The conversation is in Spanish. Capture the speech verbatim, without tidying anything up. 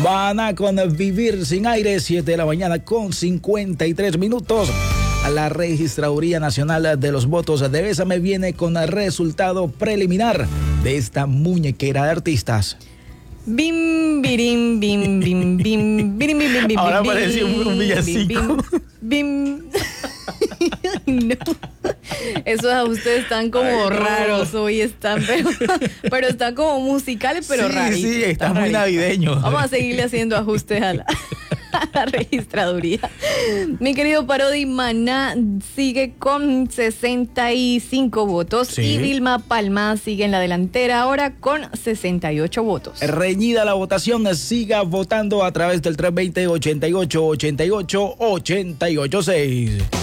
Maná con Vivir Sin Aire, siete de la mañana con cincuenta y tres minutos. La Registraduría Nacional de los Votos de Bésame viene con el resultado preliminar de esta muñequera de artistas. Bim, birim, bim, bim, bim, birim, bim, bim, bim. Ahora bim, parecía un, un villancico. Bim, bim. No. Esos ustedes están como Ay, no. raros hoy, están, pero, pero están como musicales, pero sí, raros. Sí, están muy navideños. Vamos a seguirle haciendo ajustes a la, a la registraduría. Mi querido Parodi, Maná sigue con sesenta y cinco votos sí. y Vilma Palma sigue en la delantera ahora con sesenta y ocho votos. Reñida la votación, siga votando a través del tres dos cero, ochenta y ocho, ochenta y ocho, ochenta y ocho, seis.